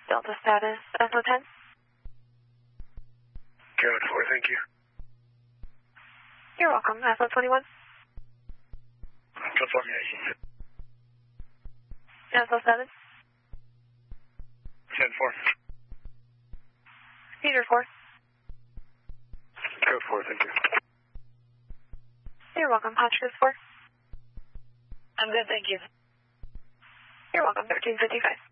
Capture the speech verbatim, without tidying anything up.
Delta status, S O ten. Code four, thank you. You're welcome, S O twenty-one. Confirmation. S O seven. ten four. Peter four. Code four, thank you. You're welcome, Hotchkiss four. I'm good, thank you. You're welcome, thirteen fifty-five.